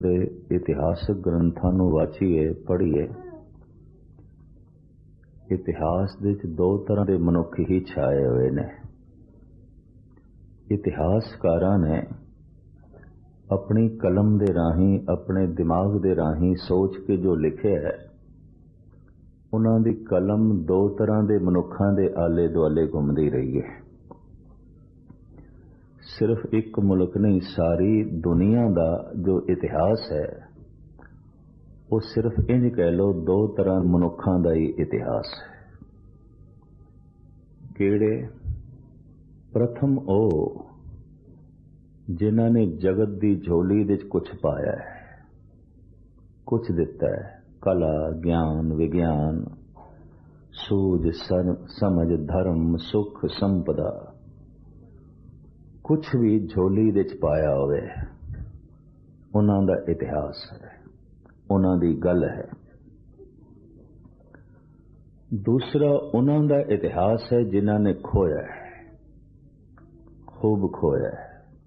ਦੇ ਇਤਿਹਾਸਕ ਗ੍ਰੰਥਾਂ ਨੂੰ ਵਾਚੀਏ ਪੜ੍ਹੀਏ। ਇਤਿਹਾਸ ਦੇ ਵਿੱਚ ਦੋ ਤਰ੍ਹਾਂ ਦੇ ਮਨੁੱਖ ਹੀ ਛਾਏ ਹੋਏ ਨੇ। ਇਤਿਹਾਸਕਾਰਾਂ ਨੇ ਆਪਣੀ ਕਲਮ ਦੇ ਰਾਹੀਂ, ਆਪਣੇ ਦਿਮਾਗ ਦੇ ਰਾਹੀਂ ਸੋਚ ਕੇ ਜੋ ਲਿਖਿਆ ਹੈ, ਉਹਨਾਂ ਦੀ ਕਲਮ ਦੋ ਤਰ੍ਹਾਂ ਦੇ ਮਨੁੱਖਾਂ ਦੇ ਆਲੇ ਦੁਆਲੇ ਘੁੰਮਦੀ ਰਹੀ ਹੈ। ਸਿਰਫ ਇੱਕ ਮੁਲਕ ਨਹੀਂ, ਸਾਰੀ ਦੁਨੀਆ ਦਾ ਜੋ ਇਤਿਹਾਸ ਹੈ ਉਹ ਸਿਰਫ ਇੰਜ ਕਹਿ ਲਓ ਦੋ ਤਰ੍ਹਾਂ ਮਨੁੱਖਾਂ ਦਾ ਹੀ ਇਤਿਹਾਸ ਹੈ। ਕਿਹੜੇ? ਪ੍ਰਥਮ ਉਹ ਜਿਨ੍ਹਾਂ ਨੇ ਜਗਤ ਦੀ ਝੋਲੀ ਵਿੱਚ ਕੁਝ ਪਾਇਆ ਹੈ, ਕੁਝ ਦਿੱਤਾ ਹੈ, ਕਲਾ, ਗਿਆਨ, ਵਿਗਿਆਨ, ਸੂਝ, ਸਮਝ, ਧਰਮ, ਸੁਖ, ਸੰਪਦਾ, ਕੁਝ ਵੀ ਝੋਲੀ ਵਿੱਚ ਪਾਇਆ ਹੋਵੇ, ਉਹਨਾਂ ਦਾ ਇਤਿਹਾਸ ਹੈ, ਉਹਨਾਂ ਦੀ ਗੱਲ ਹੈ। ਦੂਸਰਾ ਉਹਨਾਂ ਦਾ ਇਤਿਹਾਸ ਹੈ ਜਿਨ੍ਹਾਂ ਨੇ ਖੋਇਆ ਹੈ, ਖੂਬ ਖੋਇਆ ਹੈ।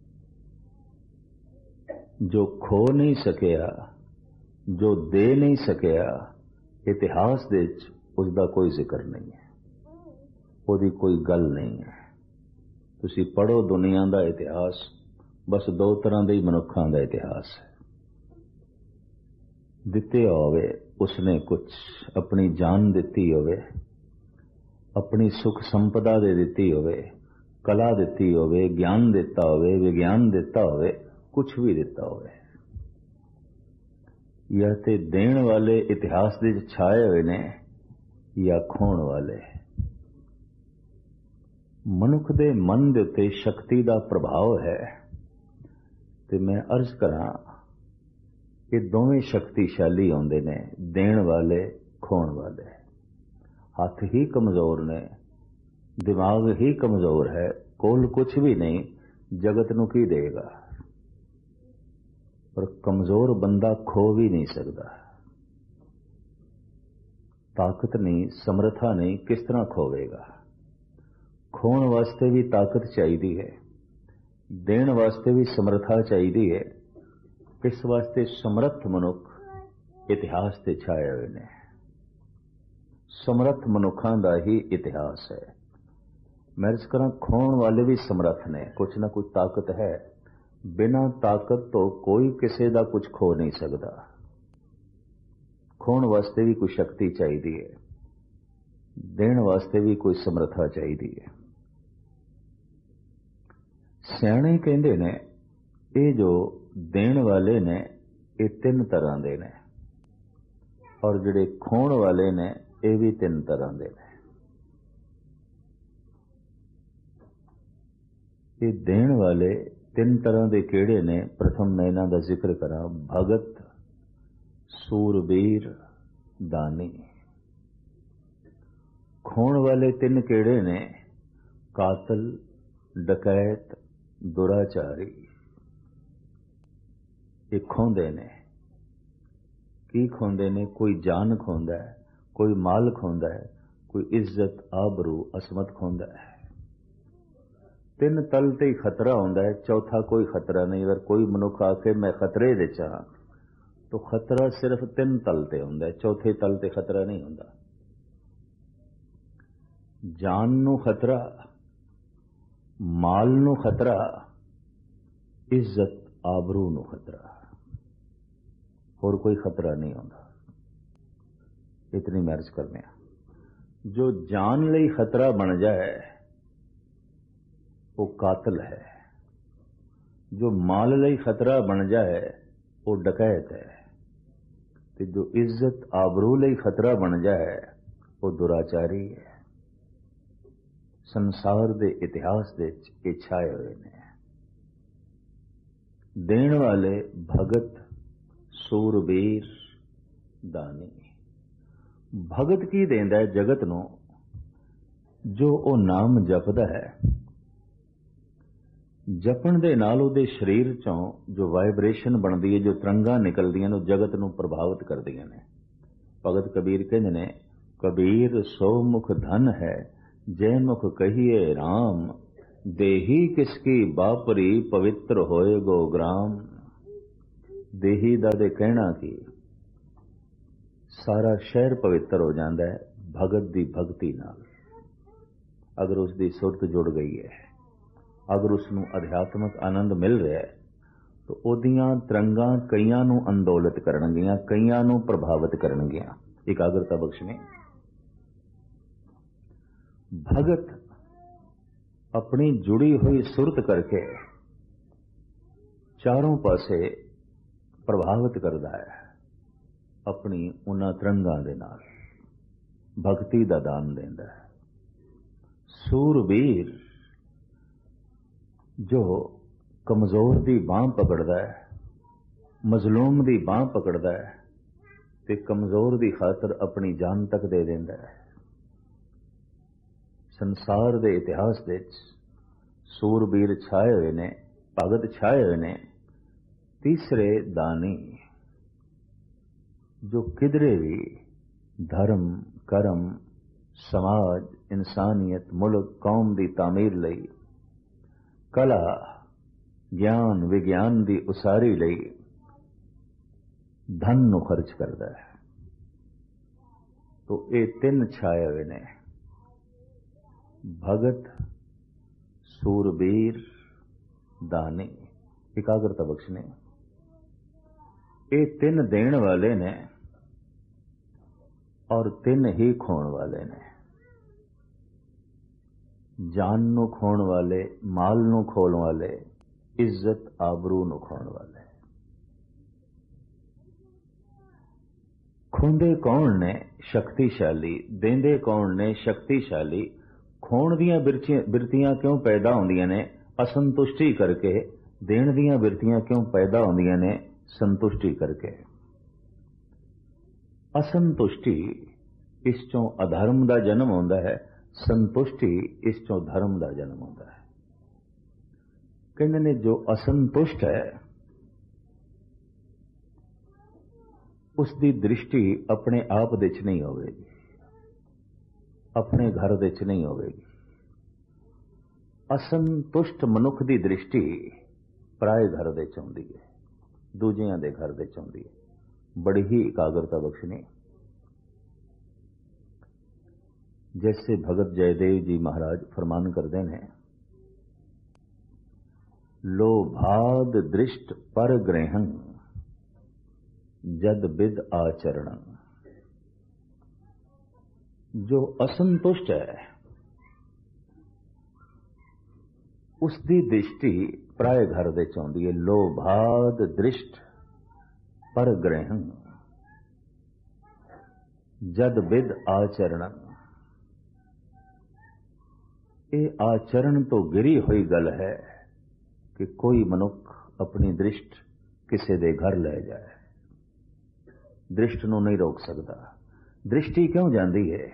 ਜੋ ਖੋ ਨਹੀਂ ਸਕਿਆ, ਜੋ ਦੇ ਨਹੀਂ ਸਕਿਆ, ਇਤਿਹਾਸ ਦੇ ਵਿੱਚ ਉਸ ਦਾ ਕੋਈ ਜ਼ਿਕਰ ਨਹੀਂ ਹੈ, ਉਹਦੀ ਕੋਈ ਗੱਲ ਨਹੀਂ ਹੈ। ਤੁਸੀਂ ਪੜ੍ਹੋ ਦੁਨੀਆ ਦਾ ਇਤਿਹਾਸ, ਬਸ ਦੋ ਤਰ੍ਹਾਂ ਦੇ ਹੀ ਮਨੁੱਖਾਂ ਦਾ ਇਤਿਹਾਸ ਹੈ। ਦਿੱਤੇ ਹੋਵੇ ਉਸਨੇ ਕੁਝ, ਆਪਣੀ ਜਾਨ ਦਿੱਤੀ ਹੋਵੇ, ਆਪਣੀ ਸੁਖ ਸੰਪਦਾ ਦੇ ਦਿੱਤੀ ਹੋਵੇ, ਕਲਾ ਦਿੱਤੀ ਹੋਵੇ, ਗਿਆਨ ਦਿੱਤਾ ਹੋਵੇ, ਵਿਗਿਆਨ ਦਿੱਤਾ ਹੋਵੇ, ਕੁਝ ਵੀ ਦਿੱਤਾ ਹੋਵੇ। ਜਾਂ ਤੇ ਦੇਣ ਵਾਲੇ ਇਤਿਹਾਸ ਦੇ ਵਿੱਚ ਛਾਏ ਹੋਏ ਨੇ ਜਾਂ ਖੋਣ ਵਾਲੇ। ਮਨੁੱਖ ਦੇ ਮਨ ਦੇ ਉੱਤੇ ਸ਼ਕਤੀ ਦਾ ਪ੍ਰਭਾਵ ਹੈ, ਤੇ ਮੈਂ ਅਰਜ਼ ਕਰਾਂ ਇਹ ਦੋਵੇਂ ਸ਼ਕਤੀਸ਼ਾਲੀ ਹੁੰਦੇ ਨੇ, ਦੇਣ ਵਾਲੇ, ਖੋਣ ਵਾਲੇ। ਹੱਥ ਹੀ ਕਮਜ਼ੋਰ ਨੇ, ਦਿਮਾਗ ਹੀ ਕਮਜ਼ੋਰ ਹੈ, ਕੋਲ ਕੁਝ ਵੀ ਨਹੀਂ, ਜਗਤ ਨੂੰ ਕੀ ਦੇਗਾ? ਪਰ ਕਮਜ਼ੋਰ ਬੰਦਾ ਖੋ ਵੀ ਨਹੀਂ ਸਕਦਾ। ਤਾਕਤ ਨਹੀਂ, ਸਮਰੱਥਾ ਨਹੀਂ, ਕਿਸ ਤਰ੍ਹਾਂ ਖੋਵੇਗਾ? ਖੋਣ ਵਾਸਤੇ ਵੀ ਤਾਕਤ ਚਾਹੀਦੀ ਹੈ, ਦੇਣ ਵਾਸਤੇ ਵੀ ਸਮਰੱਥਾ ਚਾਹੀਦੀ ਹੈ। ਇਸ ਵਾਸਤੇ ਸਮਰੱਥ ਮਨੁੱਖ ਇਤਿਹਾਸ ਤੇ ਛਾਏ ਹੋਏ ਨੇ। ਸਮਰੱਥ ਮਨੁੱਖਾਂ ਦਾ ਹੀ ਇਤਿਹਾਸ ਹੈ। ਮੈਂ ਇਸ ਕਰਾਂ ਖੋਣ ਵਾਲੇ ਵੀ ਸਮਰੱਥ ਨੇ, ਕੁਛ ਨਾ ਕੁਛ ਤਾਕਤ ਹੈ। ਬਿਨਾਂ ਤਾਕਤ ਤੋਂ ਕੋਈ ਕਿਸੇ ਦਾ ਕੁਝ ਖੋ ਨਹੀਂ ਸਕਦਾ। ਖੋਣ ਵਾਸਤੇ ਵੀ ਕੋਈ ਸ਼ਕਤੀ ਚਾਹੀਦੀ ਹੈ, ਦੇਣ ਵਾਸਤੇ ਵੀ ਕੋਈ ਸਮਰੱਥਾ ਚਾਹੀਦੀ ਹੈ। ਸਿਆਣੇ ਕਹਿੰਦੇ ਨੇ ਇਹ ਜੋ ਦੇਣ ਵਾਲੇ ਨੇ ਇਹ ਤਿੰਨ ਤਰ੍ਹਾਂ ਦੇ ਨੇ, ਔਰ ਜਿਹੜੇ ਖੋਣ ਵਾਲੇ ਨੇ ਇਹ ਵੀ ਤਿੰਨ ਤਰ੍ਹਾਂ ਦੇ ਨੇ। ਇਹ ਦੇਣ ਵਾਲੇ ਤਿੰਨ ਤਰ੍ਹਾਂ ਦੇ ਕਿਹੜੇ ਨੇ? ਪ੍ਰਥਮ ਮੈਂ ਇਹਨਾਂ ਦਾ ਜ਼ਿਕਰ ਕਰਾਂ। ਭਗਤ, ਸੂਰਬੀਰ, ਦਾਨੀ। ਖੋਣ ਵਾਲੇ ਤਿੰਨ ਕਿਹੜੇ ਨੇ? ਕਾਤਲ, ਡਕੈਤ, ਦੁਰਾਚਾਰੀ। ਇਹ ਖੋਂਦੇ ਨੇ। ਕੀ ਖੋਂਦੇ ਨੇ? ਕੋਈ ਜਾਨ ਖੋਂਦਾ ਹੈ, ਕੋਈ ਮਾਲ ਖੋਂਦਾ ਹੈ, ਕੋਈ ਇੱਜ਼ਤ, ਆਬਰੂ, ਅਸਮਤ ਖੋਂਦਾ ਹੈ। ਤਿੰਨ ਤਲ ਤੇ ਹੀ ਖਤਰਾ ਹੁੰਦਾ ਹੈ, ਚੌਥਾ ਕੋਈ ਖਤਰਾ ਨਹੀਂ। ਅਗਰ ਕੋਈ ਮਨੁੱਖ ਆਖੇ ਮੈਂ ਖਤਰੇ ਵਿੱਚ ਹਾਂ, ਤਾਂ ਖਤਰਾ ਸਿਰਫ ਤਿੰਨ ਤਲ ਤੇ ਹੁੰਦਾ ਹੈ, ਚੌਥੇ ਤਲ ਤੇ ਖਤਰਾ ਨਹੀਂ ਹੁੰਦਾ। ਜਾਨ ਨੂੰ ਖਤਰਾ, ਮਾਲ ਨੂੰ ਖਤਰਾ, ਇੱਜ਼ਤ, ਆਬਰੂ ਨੂੰ ਖਤਰਾ, ਹੋਰ ਕੋਈ ਖਤਰਾ ਨਹੀਂ ਹੁੰਦਾ। ਇਤਨੀ ਮੈਂ ਅਰਜ਼ ਕਰਨੇ ਆ। ਜੋ ਜਾਨ ਲਈ ਖਤਰਾ ਬਣ ਜਾਏ ਉਹ ਕਾਤਲ ਹੈ, ਜੋ ਮਾਲ ਲਈ ਖਤਰਾ ਬਣ ਜਾਏ ਉਹ ਡਕੈਤ ਹੈ, ਤੇ ਜੋ ਇੱਜ਼ਤ, ਆਬਰੂ ਲਈ ਖਤਰਾ ਬਣ ਜਾਏ ਉਹ ਦੁਰਾਚਾਰੀ ਹੈ। ਸੰਸਾਰ ਦੇ ਇਤਿਹਾਸ ਦੇ ਵਿੱਚ ਇਹ ਛਾਏ ਹੋਏ ਨੇ। ਦੇਣ ਵਾਲੇ ਭਗਤ, ਸੂਰਬੀਰ, ਦਾਨੀ। ਭਗਤ ਕੀ ਦੇਂਦਾ ਹੈ ਜਗਤ ਨੂੰ? ਜੋ ਉਹ ਨਾਮ ਜਪਦਾ ਹੈ, ਜਪਣ ਦੇ ਨਾਲ ਉਹਦੇ ਸਰੀਰ ਚੋਂ ਜੋ ਵਾਈਬ੍ਰੇਸ਼ਨ ਬਣਦੀ ਹੈ, ਜੋ ਤਰੰਗਾਂ ਨਿਕਲਦੀਆਂ ਨੇ, ਉਹ ਜਗਤ ਨੂੰ ਪ੍ਰਭਾਵਿਤ ਕਰਦੀਆਂ ਨੇ। ਭਗਤ ਕਬੀਰ ਕਹਿੰਦੇ ਨੇ, ਕਬੀਰ ਸੋ ਮੁਖ ਧਨ ਹੈ, ਜੈ ਮੁਖ ਕਹੀਏ ਰਾਮ, ਦੇਹੀ ਕਿਸਕੀ ਬਾਪਰੀ, ਪਵਿੱਤਰ ਹੋਏ ਗੋ ਗ੍ਰਾਮ। देही दा दे कहना कि सारा शहर पवित्र हो जाता है भगत दी भगती नाल। अगर उसकी सुरत जुड़ गई है, अगर उसनू अध्यात्मक आनंद मिल रहा है, तो ओदियां तरंगां कईयां नू अंदोलित करनगियां, कईयां नू प्रभावित करनगियां। एकाग्रता बख्शने भगत अपनी जुड़ी हुई सुरत करके चारों पासे प्रभावित करता है अपनी उन्हां तरंगां दे नाल, भगती दा दान देंदा है। सूरबीर जो कमजोर दी बांह पकड़दा है, मजलूम दी बांह पकड़दा है ते कमजोर दी खातर अपनी जान तक दे देंदा है। संसार दे इतिहास विच सूरबीर छाए हुए ने, भगत छाए हुए ने। तीसरे दानी जो किधरे भी धर्म, कर्म, समाज, इंसानियत, मुल्क, कौम दी तामीर लई, कला, ज्ञान, विज्ञान दी उसारी लई धन नू खर्च करता है। तो ये तीन छाए हुए ने, भगत, सूरबीर, दानी। एकाग्रता बख्शने ये तीन देण वाले ने और तीन ही खोण वाले ने। जान नू खोण वाले, माल नू खोण वाले, इज्जत आबरू नू खोण वाले। खोंदे कौन ने? शक्तिशाली। देंदे कौन ने? शक्तिशाली। खोण दियां बिरतियां क्यों पैदा होंदियां ने? असंतुष्टि करके। देण दियां बिरतियां क्यों पैदा होंदियां ने? संतुष्टि करके। असंतुष्टि इस चों अधर्म का जन्म होंदा है, संतुष्टि इस चों धर्म का जन्म होंदा है। कहते ने जो असंतुष्ट है उसकी दृष्टि अपने आप दे च नहीं होगी, अपने घर दे च नहीं होगी। असंतुष्ट मनुख की दृष्टि पराए घर दे च आउंदी है, दूजियां दे घर दे च आउंदी है। बड़ी ही एकाग्रता बख्शनी। जैसे भगत जयदेव जी महाराज फरमान करते हैं, लोभाद दृष्ट पर ग्रहण जद विद आचरण। जो असंतुष्ट है उसकी दृष्टि पराए घर दे च आउंदी है। लोभाद दृष्ट पर ग्रहण जद विद आचरण। ये आचरण तो गिरी हुई गल है कि कोई मनुख अपनी दृष्ट किसी दे घर ले जाए, दृष्ट नू नहीं रोक सकता। दृष्टि क्यों जाती है?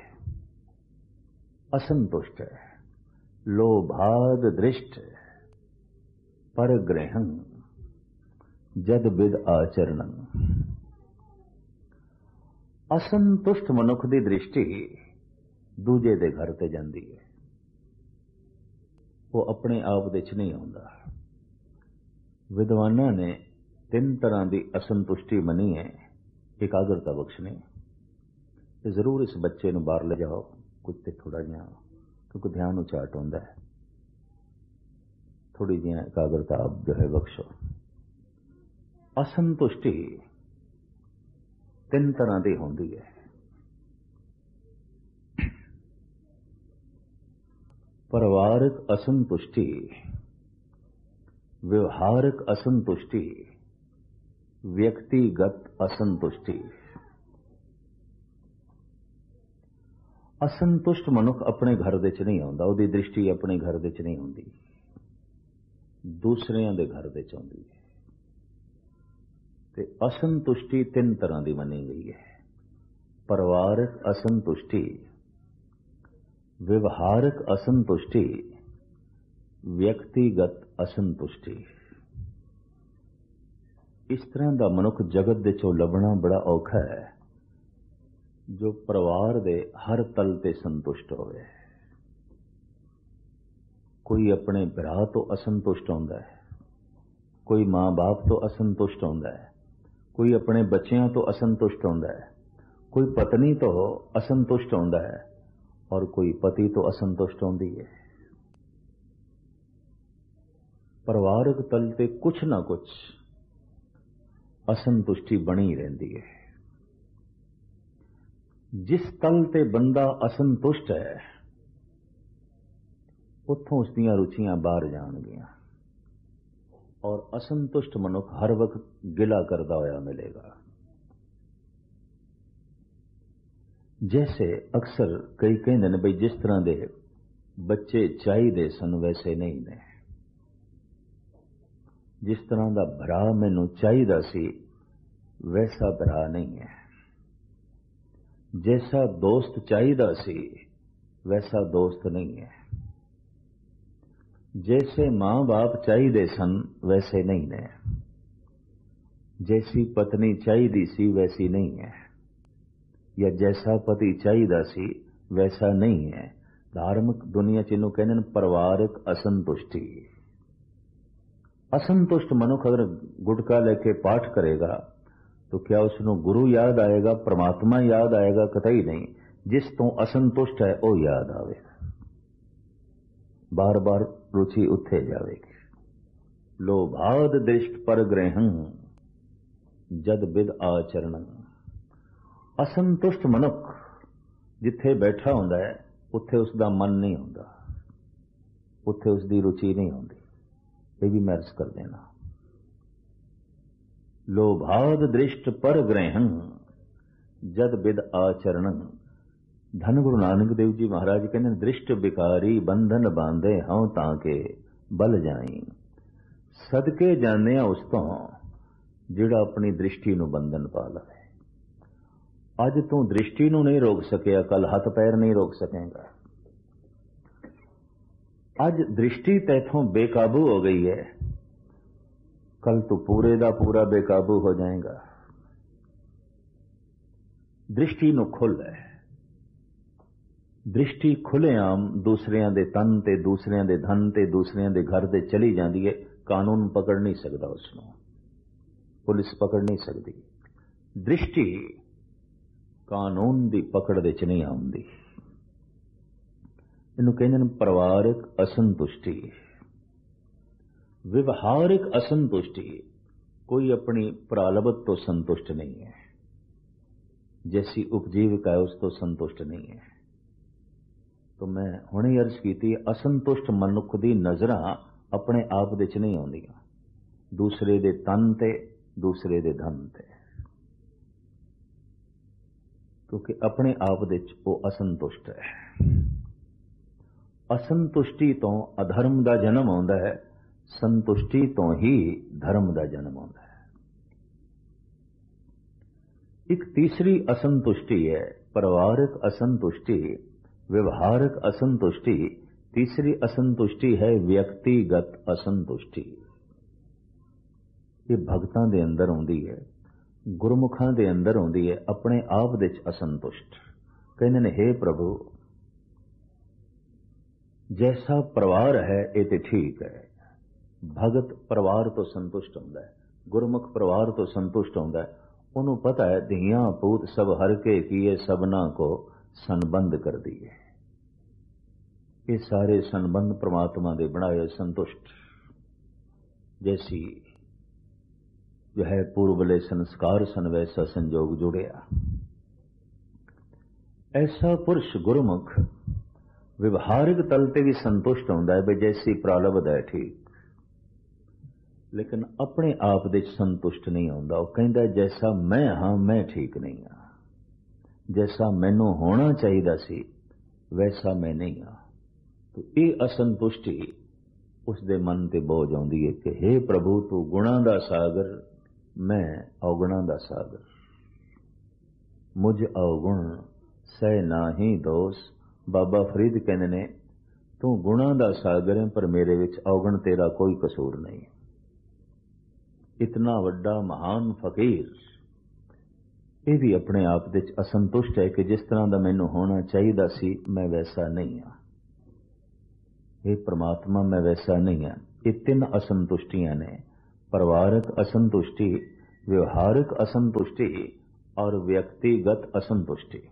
असंतुष्ट है। लोभाद दृष्ट पर ग्रहण जद विद आचरण। असंतुष्ट मनुख की दृष्टि दूजे दे घर ते जाती है, वो अपने आप दे च नहीं आउंदा। विद्वाना ने तीन तरह की असंतुष्टि मनी है। एकाग्रता बख्शनी। जरूर इस बच्चे नू बाहर ले जाओ कुछ ते थोड़ा जिहा, क्योंकि ध्यान उचाट होंदा है। थोड़ी जी एकाग्रता आप जो है बख्शो। असंतुष्टि तीन तरह की होंदी है। परिवारक असंतुष्टि, व्यवहारिक असंतुष्टि, व्यक्तिगत असंतुष्टि। असंतुष्ट मनुख अपने घर दे च नहीं आउंदा, उहदी दृष्टि अपने घर दे च नहीं होंदी, दूसरियां दे घर दे च आउंदी है। ते असंतुष्टि तीन तरह की मनी गई है। परिवारक असंतुष्टि, व्यवहारिक असंतुष्टि, व्यक्तिगत असंतुष्टि। इस तरह का मनुख जगत दे चों लभना बड़ा औखा है जो परिवार दे हर तल ते संतुष्ट होवे। कोई अपने भरा तो असंतुष्ट होंदा है, कोई मां बाप तो असंतुष्ट होंदा है, कोई अपने बच्चों तो असंतुष्ट होता है, कोई पत्नी तो असंतुष्ट होता है और कोई पति तो असंतुष्ट होती है। परिवारक तल ते कुछ ना कुछ असंतुष्टि बनी रहती है। जिस तल ते बंदा असंतुष्ट है उत्थों उसदियां रुचियां बाहर जाणगियां और असंतुष्ट मनुख हर वक्त गिला करता होया मिलेगा। जैसे अक्सर कई कहते हैं बई जिस तरह के बच्चे चाहिए सन वैसे नहीं ने, जिस तरह का भरा मैनू चाहिदा सी वैसा भरा नहीं है, जैसा दोस्त चाहिदा सी वैसा दोस्त नहीं है, जैसे मां बाप चाहिए सन वैसे नहीं है, जैसी पत्नी चाहिदी सी वैसी नहीं है, या जैसा पति चाहिदा सी वैसा नहीं है। धार्मिक दुनिया च इन्हूं कहंदे ने परिवारक असंतुष्टि। असंतुष्ट मनुख अगर गुटका लेके पाठ करेगा तो क्या उसनों गुरु याद आएगा, परमात्मा याद आएगा? कतई नहीं। जिस तो असंतुष्ट है वो याद आवेगा, बार बार रुचि उत्थे जाएगी। लोभाद दृष्ट पर ग्रहं जद बिद आचरण। असंतुष्ट मनुख जिथे बैठा होंदा है उत्थे उसका मन नहीं होंदा, उत्थे उसकी रुचि नहीं होंदी। ये भी मैर्ज कर देना। लोभाद दृष्ट पर ग्रहं जद बिद आचरण। धन गुरु नानक देव जी महाराज कहते दृष्ट बिकारी बंधन बांधे हूं ताके बल जाई। सदके जाने उस तो जिहड़ा अपनी दृष्टि नूं बंधन पा लवे। अज तू दृष्टि नूं नहीं रोक सकिया, कल हथ पैर नहीं रोक सकेगा। अज दृष्टि तैथों बेकाबू हो गई है, कल तू पूरे दा पूरा बेकाबू हो जाएगा। दृष्टि नूं खुल है, दृष्टि खुलेआम दूसरियां दे तन ते दूसरियां दे धन ते दूसरियां दे घर ते चली जाती है। कानून पकड़ नहीं सकता उसनों, पुलिस पकड़ नहीं सकती। दृष्टि कानून दी पकड़ दे च नहीं आउंदी। इन्हूं कहंदे ने परिवारक असंतुष्टि। व्यवहारिक असंतुष्टि, कोई अपनी प्रालब्ध तो संतुष्ट नहीं है, जैसी उपजीविका है उस तो संतुष्ट नहीं है। तो मैं हुणे अर्ज की असंतुष्ट मनुख दी नजरां अपने आप दे च नहीं आउंदियां, दूसरे दे तन ते दूसरे दे धन ते, क्योंकि अपने आप दे च वो असंतुष्ट है। असंतुष्टि तो अधर्म का जन्म होंदा है, संतुष्टि तो ही धर्म का जन्म होंदा है। एक तीसरी असंतुष्टि है परिवारक असंतुष्टि, व्यवहारिक असंतुष्टि। तीसरी असंतुष्टि है व्यक्तिगत असंतुष्टि। ये भगतां दे अंदर होंदी है, गुरमुखां दे अंदर होंदी है, अपने आप दे च असंतुष्ट। कहंदे ने हे प्रभु जैसा परिवार है ये तो ठीक है, भगत परिवार तो संतुष्ट होंदा है, गुरमुख परिवार तो संतुष्ट होंदा है। उन्हों पता है धियां पूत सब हर के किए सबना को संबंध कर दिए। ये सारे संबंध परमात्मा दे बनाए संतुष्ट। जैसी जो है पूर्वले संस्कार सन वैसा संजोग जुड़िया। ऐसा पुरुष गुरुमुख व्यवहारिक तल ते भी संतुष्ट होंदा है, जैसी प्रालब्ध है ठीक, लेकिन अपने आप दे संतुष्ट नहीं होंदा। वो कहंदा जैसा मैं हाँ मैं ठीक नहीं हाँ, जैसा मैनू होना चाहिए सी वैसा मैं नहीं हाँ। तो ये असंतुष्टि उसके मन ते बोझ आउंदी है कि हे प्रभु तू गुणा दा सागर, मैं अवगुणा दा सागर। मुझ अवगुण सह नाही दोष। बाबा फरीद कहने ने तू गुणा दा सागर है पर मेरे विच अवगुण तेरा कोई कसूर नहीं। इतना वड्डा महान फकीर ये भी अपने आप दे असंतुष्ट है कि जिस तरह का मैनू होना चाहिए सी मैं वैसा नहीं हाँ। हे परमात्मा मैं वैसा नहीं हाँ। ये तीन असंतुष्टियां ने, परिवारक असंतुष्टि, व्यवहारिक असंतुष्टि और व्यक्तिगत असंतुष्टि।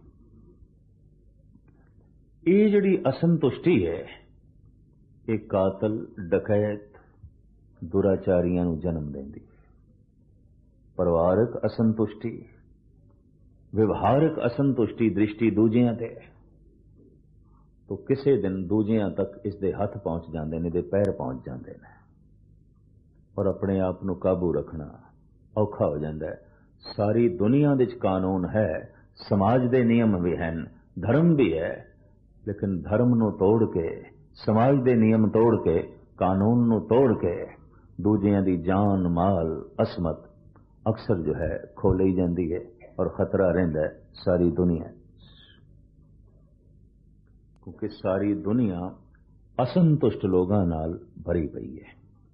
ये जिहड़ी असंतुष्टि है, ये कातल, डकैत, दुराचारियां नूं जन्म देंदी। परिवारक असंतुष्टि, व्यवहारिक असंतुष्टि, दृष्टि दूजियां ते, तो किसी दिन दूजियां तक इसके हथ पहुंच जाते ने, पैर पहुंच जाते हैं और अपने आप को काबू रखना औखा हो जाता है। सारी दुनिया दे कानून है, समाज के नियम भी हैं, धर्म भी है, लेकिन धर्म नूं तोड़ के, समाज के नियम तोड़ के, कानून नूं तोड़ के दूजियां दी जान, माल, असमत अक्सर जो है खो ली जाती है और खतरा रहिंदा है सारी दुनिया, क्योंकि सारी दुनिया असंतुष्ट लोगों नाल भरी पई है।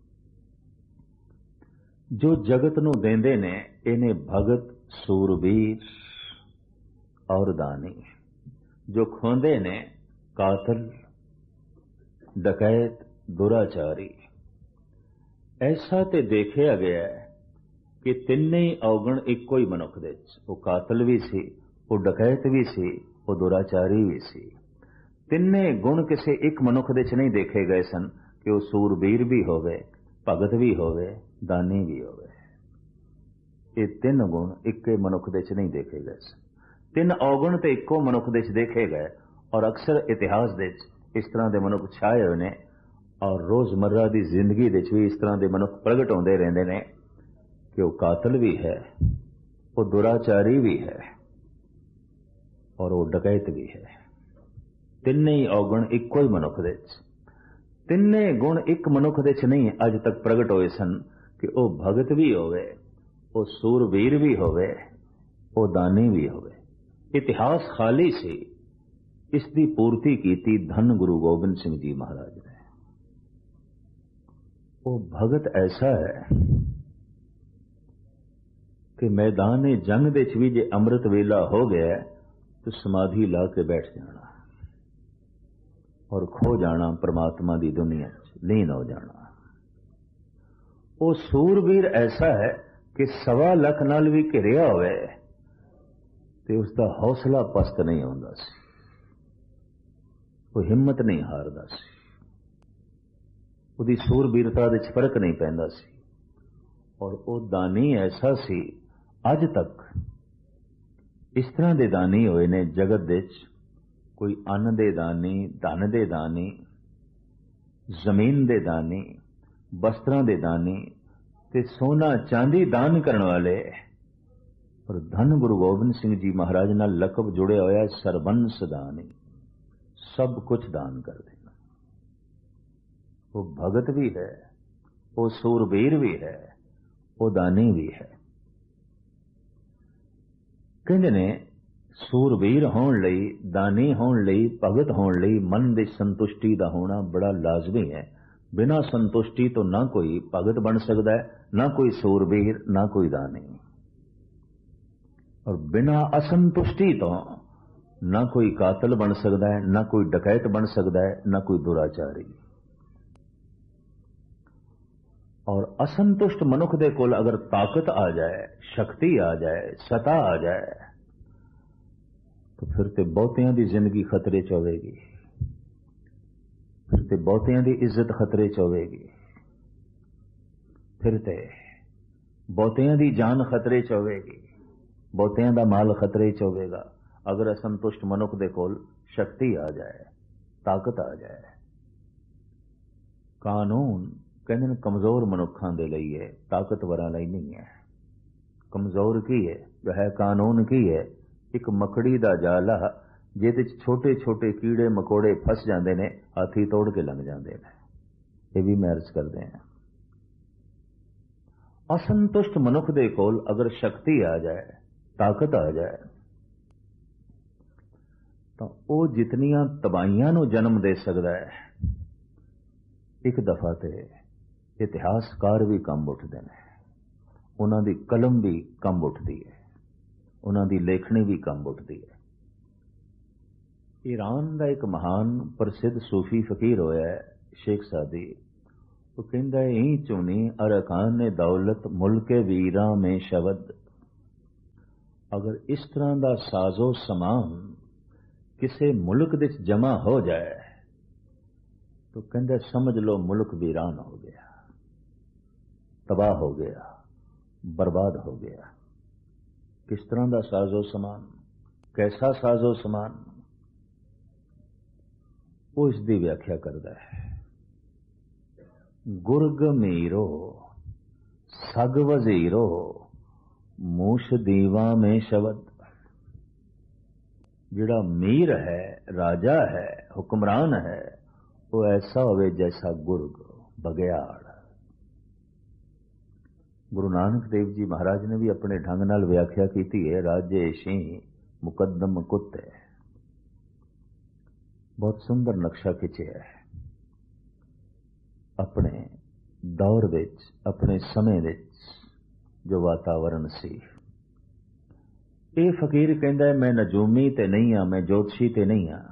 जो जगत नूं देंदे ने, इन्हें भगत, सूरबीर और दानी। जो खोंदे ने, कातल, डकैत, दुराचारी। ऐसा ते देखा गया है कि तिन्ने ही अवगुण इको ही मनुख दे, वो कातल भी सी, वो डकैत भी सी, वो दुराचारी भी सी। तिन्ने गुण किसी एक मनुख दे च नहीं देखे गए सन कि वो सूरबीर भी होवे, भगत भी होवे, दानी भी होवे। ये तीन गुण इक्के मनुख दे च नहीं देखे गए सन। तीन अवगुण तो इको मनुख दे च देखे गए और अक्सर इतिहास दे इस तरह के मनुख छाए हुए ने और रोजमर्रा की जिंदगी दे भी इस तरह के मनुख प्रगट होंदे रहंदे ने कि वो कातल भी है, वो दुराचारी भी है और वो डकैत भी है। तिन्ने ही अवगुण इको ही मनुख दे, तिन्ने गुण एक मनुख दे च नहीं अज तक प्रगट होए सन कि वो भगत भी होवे, वो सूरवीर भी होवे, वो दानी भी होवे। इतिहास खाली सी, इसकी पूर्ति की धन गुरु गोबिंद सिंह जी महाराज ने। वो भगत ऐसा है कि मैदान जंग दे भी जे अमृत वेला हो गया तो समाधि ला के बैठ जाना और खो जाना परमात्मा की दुनिया लीन हो जाना। वो सूरवीर ऐसा है कि 1.25 लाख नाल भी घिरिया होवे ते उसका हौसला पस्त नहीं होंदा सी, वो हिम्मत नहीं हारदा सी, उसकी सूरबीरता दे फर्क नहीं पैंदा सी। और वो दानी ऐसा सी, अज तक इस तरह के दानी होए ने जगत दे, कोई अन्न दे दानी, धन दे दानी, जमीन दे दानी, वस्त्रां दे दानी ते सोना चांदी दान करने वाले। और धन गुरु गोबिंद सिंह जी महाराज नाल लकब जुड़े होया सरबंस दानी, सब कुछ दान कर देना। वो भगत भी है, वो सूरबीर भी है, वो दानी भी है। कहंदे ने सूरबीर होण लई, दानी होण लई, भगत होण लई मन दी संतुष्टि दा होना बड़ा लाजमी है। बिना संतुष्टि तो ना कोई भगत बन सकता है, ना कोई सूरबीर, ना कोई दानी। और बिना असंतुष्टि तो ना कोई कातल बन सकता है, ना कोई डकैत बन सकता है, ना कोई दुराचारी। और असंतुष्ट मनुख दे कोल अगर ताकत आ जाए, शक्ति आ जाए, सता आ जाए, तो फिर ते बहुतियां दी जिंदगी खतरे च होवेगी, फिर ते बहुतियां दी इज्जत खतरे च होवेगी, फिर ते बहुतियां दी जान खतरे च होवेगी, बहुतियां दा माल खतरे च होवेगा। अगर असंतुष्ट मनुख दे कोल शक्ति आ जाए, ताकत आ जाए। कानून कहते हैं कमजोर मनुखों के लिए है, ताकतवरां लई नहीं है। कमजोर की है जो है, कानून की है, एक मकड़ी दा जाला जिहदे छोटे छोटे कीड़े मकोड़े फस जाते हैं, हाथी तोड़ के लंघ जाते हैं। ये भी मैं अर्ज करते हैं। असंतुष्ट मनुख दे कोल अगर शक्ति आ जाए, ताकत आ जाए, तो वो जितनियां तबाहियां नूं जन्म दे सकता है, एक दफा ते इतिहासकार भी कम उठते हैं, उन्हां दी कलम भी कम उठती है, उन्हां दी लेखनी भी कम उठती है। ईरान का एक महान प्रसिद्ध सूफी फकीर होया है शेख सादी, वो कहता है ही चुनी अरकान ने दौलत मुल्के वीरा में शबद। अगर इस तरह का साजो समान किसी मुल्क दे जमा हो जाए तो कहते समझ लो मुल्क वीरान हो गया, तबाह हो गया, बर्बाद हो गया। किस तरह का साजो समान, कैसा साजो समान, वो इसकी व्याख्या करता है। गुरग मीरो सग वजीरो मूश दीवा में शबद। जिहड़ा मीर है, राजा है, हुक्मरान है, वो ऐसा होवे जैसा गुरग, बगियाड़। गुरु नानक देव जी महाराज ने भी अपने ढंग नाल व्याख्या की है, राजे सिंह मुकदम कुत्ते। बहुत सुंदर नक्शा खिंचिया है अपने दौर विच, अपने समय विच जो वातावरण सी। ये फकीर कहता है मैं नजूमी ते नहीं हाँ, मैं ज्योतिषी ते नहीं हाँ,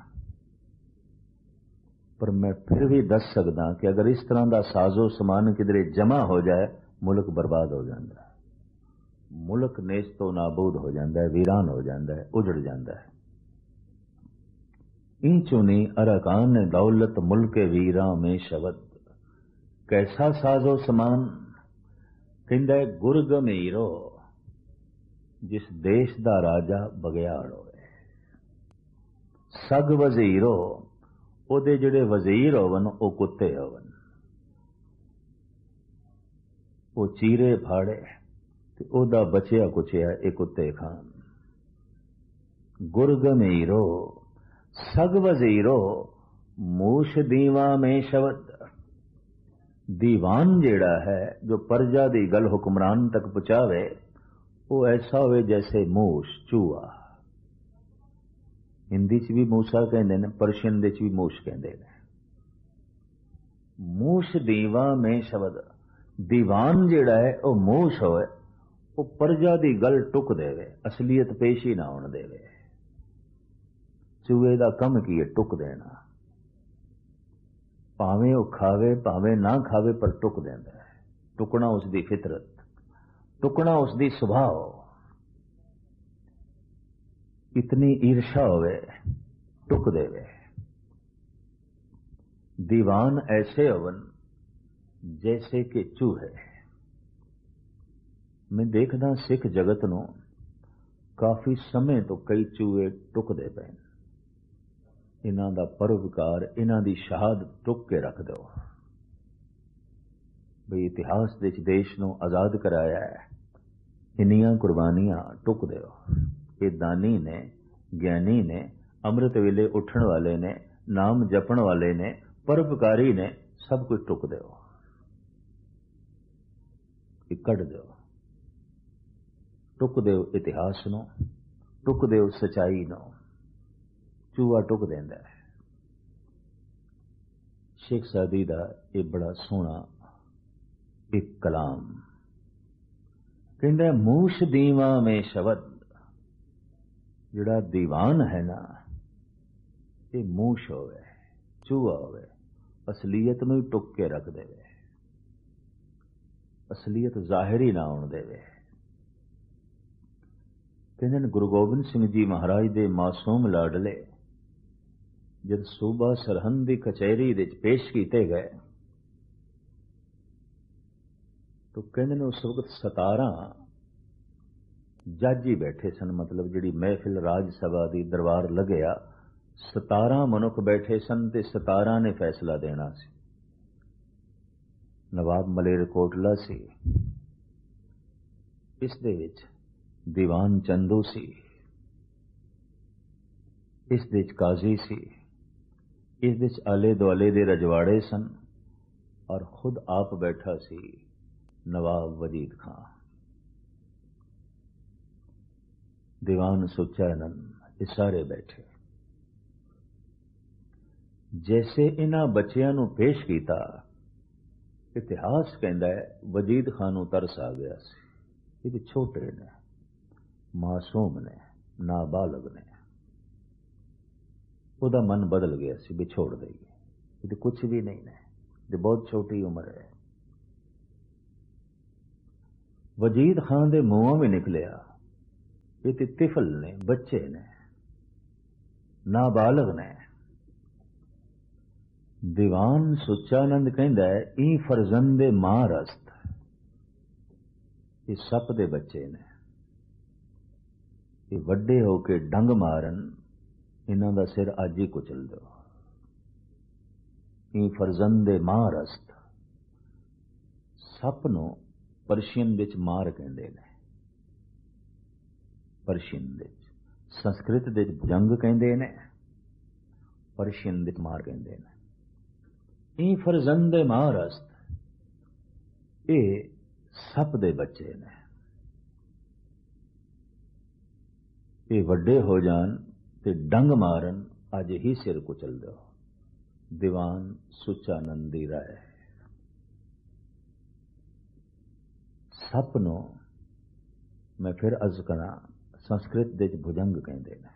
पर मैं फिर भी दस सकदा कि अगर इस तरह का साजो समान किधरे जमा हो जाए मुल्क बर्बाद हो जाता है, मुल्क नेस्तो नाबूद हो जाता है, वीरान हो जाता है, उजड़ जाता है। इन चुनी अरकान ने दौलत मुल्क वीरा में शबद। कैसा साजो समान, कहता है गुरग मीरो जिस देश दा राजा बगियाड़ होवे, सग वजीरो ओदे जिहड़े वजीर होवन ओ कुत्ते होवन, वो चीरे फाड़े ते ओदा बचिया कुचिया ए कुत्ते खान। गुरग मीरो सग वजीरो मूश दीवा में शबद। दीवान जेड़ा है जो प्रजा दी गल हुक्मरान तक पहुंचावे वो ऐसा होवे जैसे मूश, चूहा। हिंदी च भी मूसा कहते हैं, पर्शियन दे च भी मूश कहते हैं। मूश दीवा में शबद। दीवान जेड़ा है वो मूश होवे, वो प्रजा दी गल टुक देवे, असलियत पेश ही ना होने देवे। चूहे दा कम की है टुक देना, भावें वो खावे भावें ना खावे पर टुक देंदा है। टुकना उसकी फितरत, टुकना उसकी स्वभाव। इतनी ईर्षा होवे टुक देवे। दीवान ऐसे होवन जैसे कि चूहे। मैं देखदा सिख जगत नूं काफी समय तो कई चूहे टुकदे पे। इन्हां दा परोपकार, इन्हां दी शहादत टुक के रख दो बई इतिहास दे देश नूं आजाद कराया है, इन्नियां कुर्बानियां टुक दो। ये दानी ने, ज्ञानी ने, अमृत वेले उठण वाले ने, नाम जपण वाले ने, परोपकारी ने, सब कुछ टुक दो, कढ़ दो। टुक दो इतिहास नूं, टुक दो सच्चाई नूं। चूहा टुक देंदा है। शेख सादी दा ये बड़ा सोहना एक कलाम कहंदा मूश दीवा में शबद। जिहड़ा दीवान है ना, ये मूश होवे, चूहा होवे, असलियत नूं टुक के रख देवे, असलियत जाहिर ही ना होण देवे। कहंदे गुरु गोबिंद सिंह जी महाराज दे मासूम लाडले जब सूबा सरहंद की कचहरी दे पेश किए गए तो कहंदे ने उस वक्त 17 जज ही बैठे सन। मतलब जिहड़ी महफिल राज सभा दी दरबार लगया, 17 मनुख बैठे सन ते 17 ने फैसला देना सी। नवाब मलेरकोटला सी, इस दे विच दीवान चंदू सी, इस दे विच काजी सी, इस दे विच आले दुआले दे रजवाड़े सन और खुद आप बैठा सी नवाब वजीद खां। दीवान सुचानन ये सारे बैठे। जैसे इन्हां बच्चियां नूं पेश किया, इतिहास कहता है वजीद खान नूं तरस आ गया सी। ये छोटे ने, मासूम ने, नाबालग ने। उहदा मन बदल गया सी, भी छोड़ देगी, ये कुछ भी नहीं ने, ये बहुत छोटी उम्र है। वजीद खान दे मूहों भी निकलिया, ये ते तिफल ने, बच्चे ने, नाबालग ने। दीवान सुच्चानंद कहंदा है, ई फरजंदे मां रस्त, ये सप दे बच्चे ने, ये वड्डे होके डंग मारन, इन्हां दा सिर अज ही कुचल दो। ई फरजंदे मां रस्त, सप नूं पर्शियन विच मार कहंदे ने, पर्शियन विच, संस्कृत विच भुजंग कहंदे ने, पर्शियन विच मार कहंदे ने। ई फरजंदे मां रस्त, ये सप दे बच्चे ने, ये वड्डे हो जान ते डंग मारन, अज ही सिर कुचल दो। दीवान सुच्चानंद दी राय। सप नूं मैं फिर अर्ज करा, संस्कृत विच भुजंग कहंदे ने।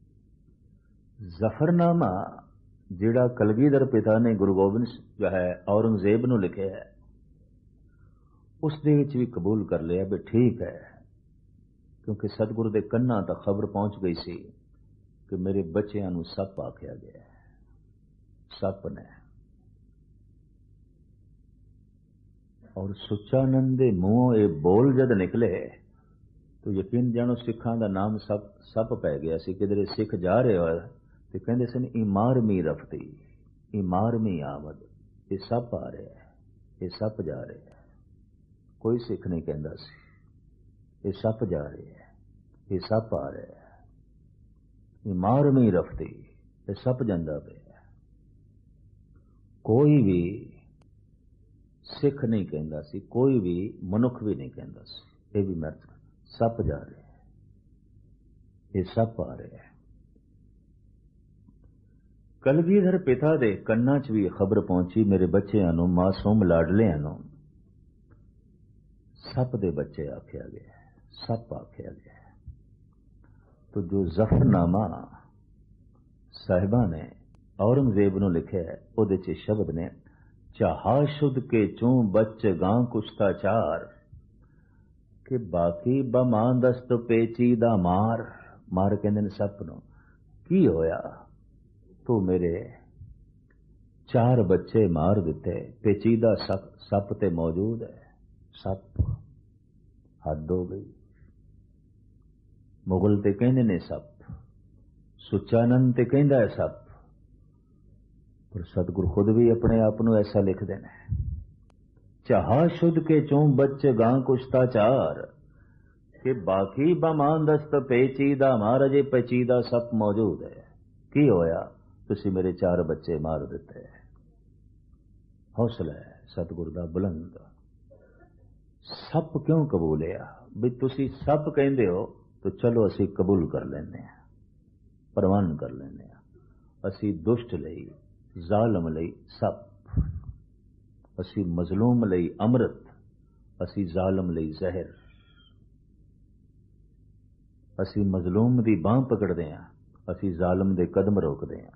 जफरनामा जिहड़ा कलगीधर पिता ने गुरु गोबिंद जो है औरंगजेब नूं लिखिया है, उस दे विच भी कबूल कर लिया भी ठीक है, क्योंकि सतगुरु दे कन्ना तक खबर पहुंच गई सी कि मेरे बच्चियां नूं सप आखिया गया है, सप ने। और सुच्चानंद दे मूंहों ये बोल जद निकले तो यकीन जानो सिखां दा नाम सप पै गया सी। किधरे सिख जा रहे हो तो कहंदे सन इमारमी रफ्ती, इमारमी आमद, ये सप आ रहे है, ये सप जा रहे है। कोई सिख नहीं कहंदा सी ये सप जा रहे है, ये सप आ रहे है, इमारमी रफ्ती, ये सप जांदा पिया। कोई भी सिख नहीं कहंदा सी, कोई भी मनुख भी नहीं कहंदा सी, ये भी मैं सप जा रहे हैं, ये सप आ रहे हैं। कलगीधर पिता दे कन्ना च भी खबर पहुंची, मेरे बच्चों नूं, मासूम लाडलियां नूं सप दे बच्चे आख्या गया है, सप आख्या गया है। तो जो जफरनामा साहिबा ने औरंगजेब नूं लिखिया है, उहदे च शब्द ने, चाहा शुद्ध के चूं बच गां कुश्ता चार, कि बाकी बमां दस्त पेचीदा मार। मार कहंदे ने सप नूं, की होया तू मेरे 4 बच्चे मार दिते, पेचीदा सप ते मौजूद है। सप, हद हो गई। मुगल ते कहंदे ने सप, सुच्चानंद ते कहंदा है सप, पर सतगुरु खुद भी अपने आप नूं ऐसा लिखदे ने, चाहा शुद्ध के चूं बच गां कुश्ता चार, कि बाकी बमां दस्त पेचीदा मार, अजे पेचीदा सप मौजूद है। की होया तुसी मेरे 4 बच्चे मार दिते। हौसला है सतगुरु दा बुलंद। सप क्यों कबूलिया भी तुसी सप कहंदे हो तो चलो असी कबूल कर लेने, प्रवान कर लेने। असी दुष्ट लई, जालम लई सप, असी मजलूम लई अमृत, असी जालम लई जहर। असी मजलूम दी बांह पकड़दे हां, असी जालम दे कदम रोकदे हां।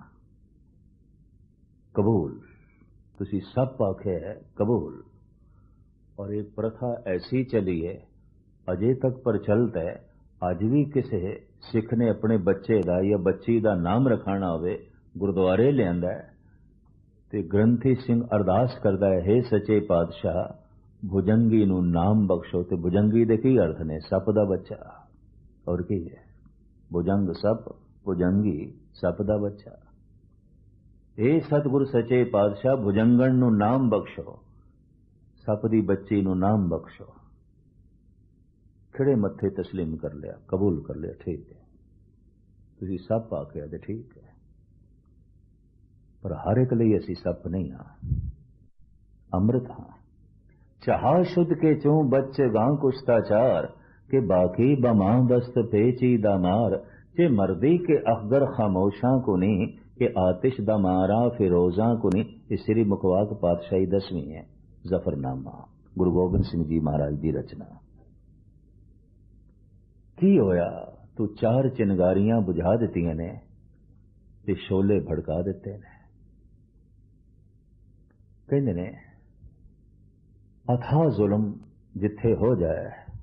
कबूल, तुसी सप आखे है, कबूल। और ये प्रथा ऐसी चली है, अजे तक प्रचलित है। अज भी किसी सिख ने अपने बच्चे का या बच्ची का नाम रखाना होवे, गुरुद्वारे लियांदा है ते ग्रंथी सिंह अरदास करता है, हे सचे पातशाह भुजंगी नूं नाम बख्शो। ते भुजंगी दे की अर्थ ने? सप दा बच्चा। और की है? भुजंग सप, भुजंगी सप दा बच्चा। हे सतगुरु सचे पातशाह भुजंगण नूं नाम बख्शो, सप दी बच्ची नूं नाम बख्शो। खिड़े मत्थे तस्लीम कर लिया, कबूल कर लिया, ठीक है। तुसी सप आखिया ते ठीक है, पर हर एक लिए असी सप नहीं हाँ, अमृत हाँ। चाहा शुद्ध के चूं बच्चे गां कुश्ता चार, के बाकी बमां दस्त पेची दामार। जे मर्दी के अखगर खामोशां को नहीं, के आतिश दा मारा फिरोजा को नहीं। ये श्री मुखवाक पातशाही 10वीं है, जफरनामा, गुरु गोबिंद सिंह जी महाराज की रचना। की होया तू 4 चिनगारियां बुझा दित्तियां ने ते शोले भड़का दिते ने। कहंदे ने अथा जुल्म जिथे हो जाए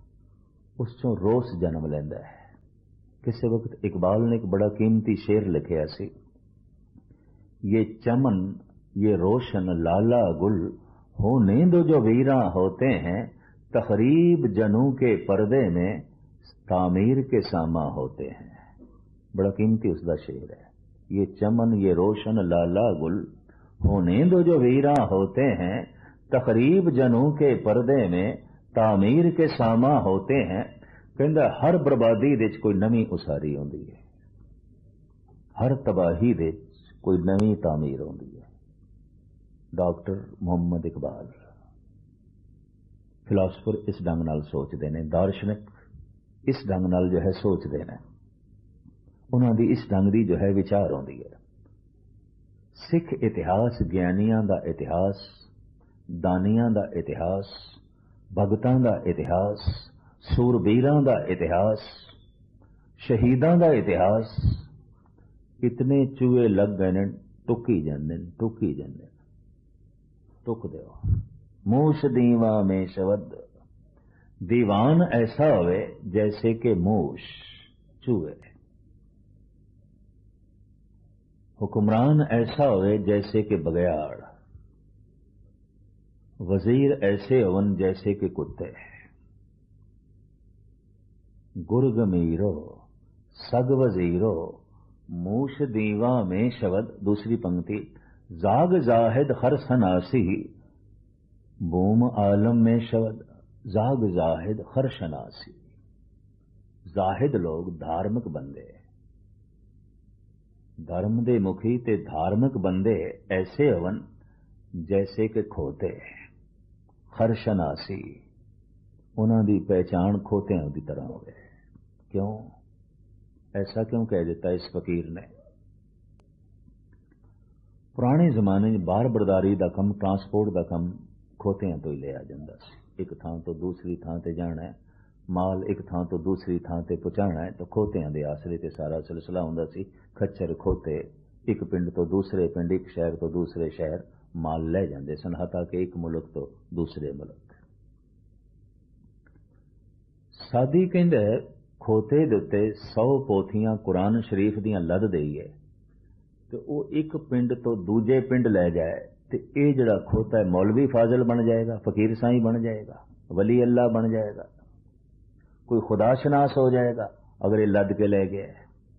उस चों रोस जन्म लैंदा है। किसी वक्त इकबाल ने एक बड़ा कीमती शेर लिखिया सी, ये चमन ये रोशन लाला गुल होने दो जो वीरा होते हैं, तकरीब जनू के पर्दे में तामीर के सामा होते हैं। बड़ा कीमती उसका शेर है। ये चमन ये रोशन लाला गुल होने दो जो वीरा होते हैं, तकरीब जनू के पर्दे में तामीर के सामा होते हैं। कहंदा हर बर्बादी दे कोई नवी उसारी आउंदी है, हर तबाही दे कोई नवी तामीर आउंदी है। डॉक्टर मुहम्मद इकबाल फिलासफर इस ढंग नाल सोचते हैं, दार्शनिक इस ढंग नाल जो है सोचते हैं, उन्हां दी इस ढंग दी जो है विचार आउंदी है। सिख इतिहास ज्ञानियां दा इतिहास, दानियां दा इतिहास, भगतां दा इतिहास, सूरबीरां दा इतिहास, शहीदां दा इतिहास। इतने चूहे लग गए ने, टुकी जांदे ने, टुकी जांदे ने। टुक दो मूस दीवा में शब्द, दीवान ऐसा होवे जैसे कि मूस चूहे, हुक्मरान ऐसा होवे जैसे कि बगयाड़, वजीर ऐसे होवन जैसे कि कुत्ते। गुरगमीरो सग वजीरो मूस दीवा में शब्द। दूसरी पंक्ति, जाग जाहिद हर सनासी बूम आलम में शब्द, जाग जाहिद हर शनासी। जाहिद लोग धार्मिक बंदे, धर्म दे मुखी ते धार्मिक बंदे ऐसे हवन जैसे कि खोते। हर शनासी उन्हां दी पहचान खोतियां दी तरह होवे। क्यों ऐसा क्यों कह देता इस फकीर ने? पुराने जमाने बार बरदारी का कम, ट्रांसपोर्ट का कम खोतियां तो ही लिया जाता सी। एक थां तो दूसरी थां ते जाना है, माल एक थां तो दूसरी थां ते पहुंचाना है, तो खोतियां दे आसरे ते सारा सिलसिला हुंदा सी। खच्चर खोते एक पिंड तो दूसरे पिंड, एक शहर तो दूसरे शहर माल ले जाते सन, हता कि एक मुल्क तो दूसरे मुल्क। सादी कहंदे खोते दे उत्ते 100 पोथियां कुरान शरीफ दियां लद देई है, तो वो एक पिंड तो दूजे पिंड ले जाए, तो ये जड़ा खोता है मौलवी फाजिल बन जाएगा, फकीर साईं बन जाएगा, वली अल्लाह बन जाएगा, कोई खुदा शनास हो जाएगा अगर ये लद के ले गया।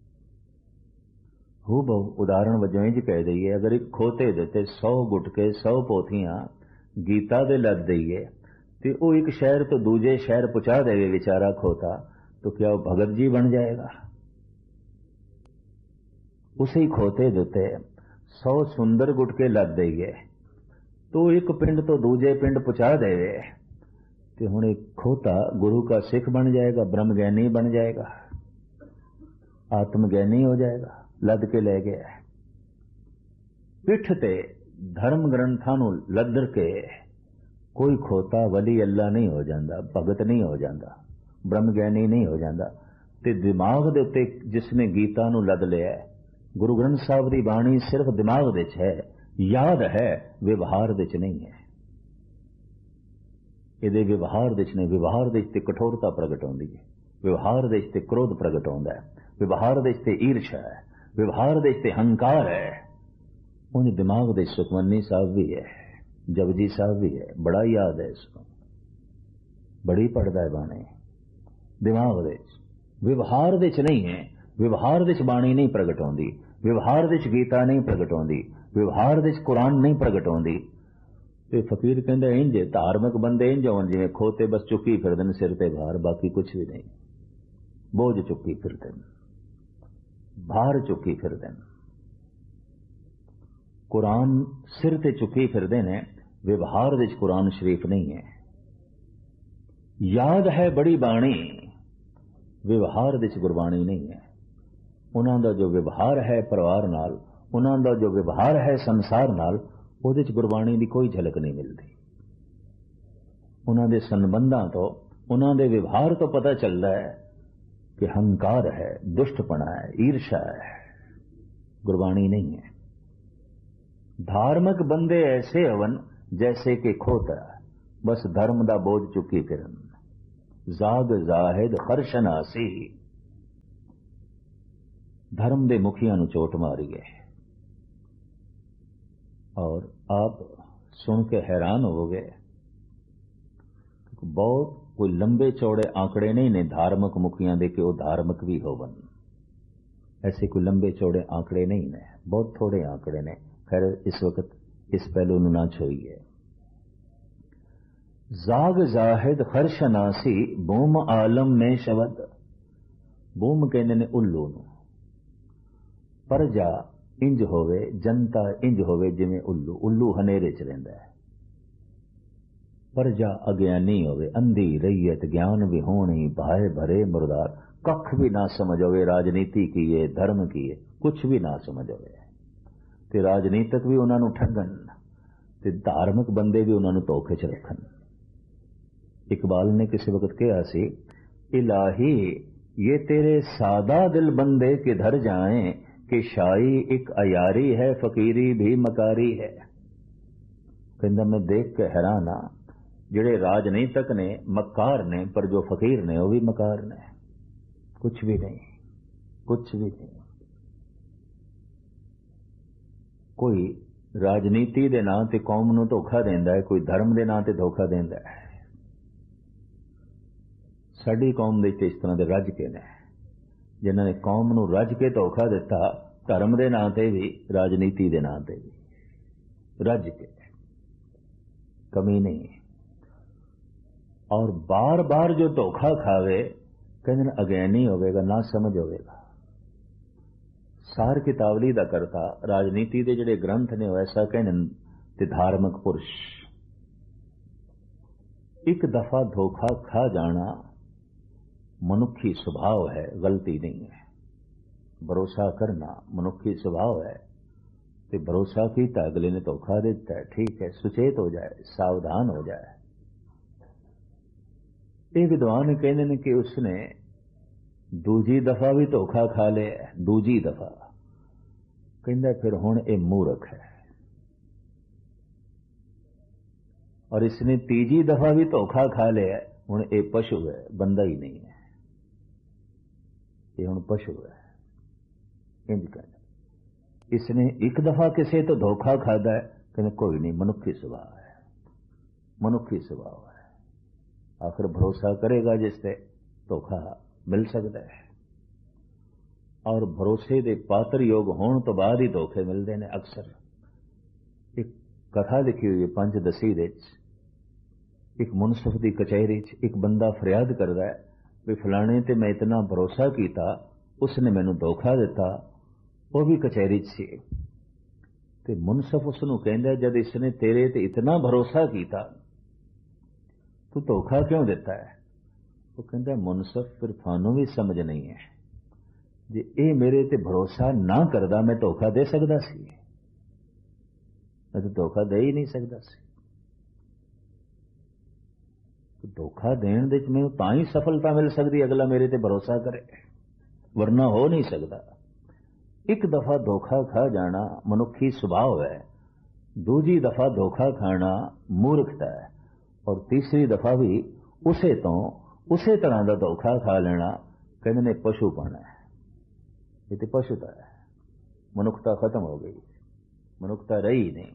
हू बहु उदाहरण वजों इंज कह दईए, अगर एक खोते देते 100 गुटके 100 पोथियां गीता दे लद दईए, तो वो एक शहर तो दूजे शहर पहुंचा देवे बेचारा खोता, तो क्या वो भगत जी बन जाएगा? उसी खोते देते 100 सुंदर गुटके लद देइए, तो एक पिंड तो दूजे पिंड पहुंचा देवे, तो हुण एक खोता गुरु का सिख बन जाएगा, ब्रह्मज्ञानी बन जाएगा, आत्मज्ञानी हो जाएगा। लद के ले गया पिठ ते धर्म ग्रंथां नूं लदर के कोई खोता वली अल्लाह नहीं हो जाता, भगत नहीं हो जाता, ब्रह्मज्ञानी नहीं हो जाता। ते दिमाग दे उत्ते जिसने गीता नूं लद लिया, गुरु ग्रंथ साहब की बाणी सिर्फ दिमाग दे च है, याद है, व्यवहार दे च नहीं है। इहदे व्यवहार दे च नहीं, व्यवहार दे च कठोरता प्रगट होंदी है, व्यवहार दे च क्रोध प्रगट होंदा है, व्यवहार दे च ईर्षा है, व्यवहार दे च हंकार है। उन दिमाग दे सुखमनी साहब भी है, जपजी साहब भी है, बड़ा याद है इसको, बड़ी पढ़दा है बाणी दिमाग दे च, व्यवहार दे च नहीं है। व्यवहार दे च बाणी नहीं प्रगट होंदी, व्यवहार दे च गीता नहीं प्रगट होंदी, व्यवहार दे च कुरान नहीं प्रगट होंदी। ते फकीर कहंदा इंज धार्मिक बंदे इंज होण जिवें खोते बस चुकी फिरदे ने सिर ते भार, बाकी कुछ भी नहीं, बोझ चुकी फिरदे ने, भार चुकी फिरदे ने, कुरान सिर ते चुकी फिरदे ने, व्यवहार दे च कुरान शरीफ नहीं है। याद है बड़ी बाणी, व्यवहार दे च गुरबाणी नहीं है। उन्हां दा जो व्यवहार है परिवार नाल, उन्हां दा जो व्यवहार है संसार नाल, उहदे च गुरबाणी दी कोई झलक नहीं मिलती। उन्हां दे संबंधां तो, उन्हां दे व्यवहार तो पता चलता है कि हंकार है, दुष्टपना है, ईर्षा है, गुरबाणी नहीं है। धार्मिक बंदे ऐसे हवन जैसे कि खोता, बस धर्म दा बोझ चुकी फिरन, जाग जाहिद खरशनासी। धर्म दे मुखियां नूं चोट मारी है। और आप सुन के हैरान हो गए, बहुत कोई लंबे चौड़े आंकड़े नहीं ने धार्मिक मुखियां दे के वो धार्मिक भी होवन। ऐसे कोई लंबे चौड़े आंकड़े नहीं ने, बहुत थोड़े आंकड़े ने। खैर इस वक्त इस पहलू नूं ना छोइए। जाग जाहिद खरशनासी बूम आलम में शबद। बूम कहंदे ने उल्लू नूं। परजा इंज होवे, जनता इंज होवे जिवें उल्लू। उल्लू हनेरे च रहिंदा है। परजा अज्ञानी होवे, अंधी रईयत ज्ञान विहोणी, भाए भरे मुरदार। कख भी ना समझ होवे राजनीति की है, धर्म की है, कुछ भी ना समझ होवे ते राजनीतिक भी उन्हां नूं ठगन ते धार्मिक बंदे भी उन्हां नूं धोखे च रखन। इकबाल ने किसी वक्त कहा सी, इलाही ये तेरे सादा दिल बंदे किधर जाएं कि शाही एक अयारी है, फकीरी भी मकारी है। कहंदा मैं देख के हैरान हाँ, जिहड़े राजनीतिक ने मकार ने, पर जो फकीर ने वो भी मकार ने। कुछ भी नहीं, कुछ भी नहीं। कोई राजनीति दे नां ते कौम नूं धोखा देंदा है, कोई धर्म दे नां ते धोखा देंदा है। साडी कौम दे इस तरह दे रज के ने, जिन्हां ने कौम नूं रज के धोखा दिता, धर्म दे नां ते भी राजनीति दे नां ते भी रज के, कमी नहीं। और बार बार जो धोखा खावे कहते अज्ञानी होवेगा, ना समझ होवेगा। सार कितावली दा करता राजनीति दे जिहड़े ग्रंथ ने ऐसा कहने ते धार्मिक पुरुष। एक दफा धोखा खा जाना मनुखी स्वभाव है, गलती नहीं है। भरोसा करना मनुखी स्वभाव है ते भरोसा कीता, अगले ने धोखा देता है, ठीक है, सुचेत हो जाए, सावधान हो जाए। ये विद्वान कहते हैं कि उसने दूजी दफा भी धोखा खा लिया, दूजी दफा कहता फिर हुण ये मूर्ख है। और इसने तीजी दफा भी धोखा खा लिया, हुण ये पशु है, बंदा ही नहीं है, ये हुण पशु है। इंज कहना इसने एक दफा किसी तो धोखा खादा है, कहते कोई नहीं, मनुखी स्वभाव है, मनुखी स्वभाव है। आखिर भरोसा करेगा जिससे धोखा मिल सकता है। और भरोसे दे पात्र योग होने तो बाद ही धोखे मिलते हैं। अक्सर एक कथा लिखी हुई है पंचदशी दे, एक मुनसिफ की कचहरी एक बंदा फरियाद करता है भी फलाने ते मैं इतना भरोसा किया, उसने मैनू धोखा दिता। वो भी कचहरी सी ते मुनसिफ उसनू कहंदा जब इसने तेरे ते इतना भरोसा किया तू धोखा क्यों देता है? वो कहता मुनसिफ फिर थानू भी समझ नहीं है, जे ये मेरे ते भरोसा ना करदा मैं धोखा दे सकदा सी? मैं तो धोखा दे ही नहीं सकदा सी। तो धोखा देण दे मैनूं तां ही सफलता मिल सकदी अगला मेरे ते भरोसा करे, वरना हो नहीं सकता। एक दफा धोखा खा जाना मनुखी स्वभाव है, दूजी दफा धोखा खाना मूर्खता है, और तीसरी दफा भी उसे तरह का धोखा खा लेना कहते ने पशुपन है। ये तो पशुता है, मनुखता खत्म हो गई, मनुखता रही नहीं।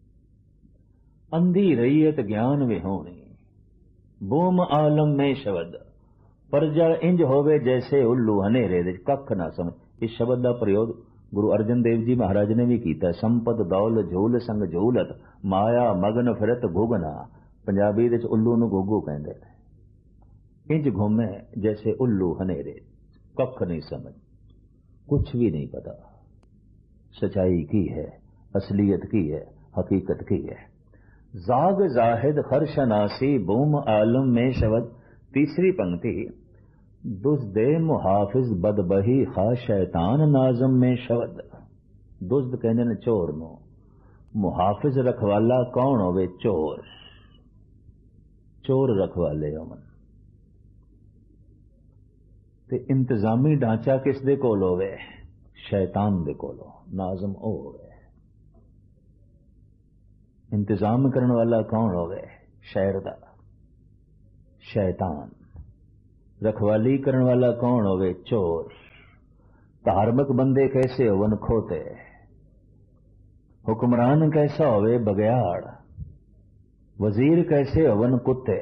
अंधी रईयत ज्ञान विहोणी, बूम आलम में शब्द। परजा इंज होवे जैसे उल्लू हनेरे दे, कख ना समझ। इस शब्द का प्रयोग गुरु अर्जन देव जी महाराज ने भी किया। संपत दौल झूल संग झूलत, माया मगन फिरत घुगना। पंजाबी दे उल्लू नूं घुग्गू कहंदे ने। इंज घूमे जैसे उल्लू हनेरे, कख नहीं समझ, कुछ भी नहीं पता सच्चाई की है, असलियत की है, हकीकत की है। जाग जाहिद खरशनासी बूम आलम में शब्द। तीसरी पंक्ति, दुज़्दे मुहाफिज बदबही खा शैतान नाजम में शब्द। दुज़्द कहंदे ने चोर नूं, मुहाफिज रखवाला कौन होवे? चोर, चोर रखवाले होवन। ते इंतजामी ढांचा किस दे कोल होवे? शैतान दे कोल। नाजम ओ होवे। इंतजाम करने वाला कौन होवे? शहर दा शैतान। रखवाली करने वाला कौन होवे? चोर। धार्मिक बंदे कैसे होवन? खोते। हुक्मरान कैसा होवे? बगयाड़। वजीर कैसे होवन? कुत्ते।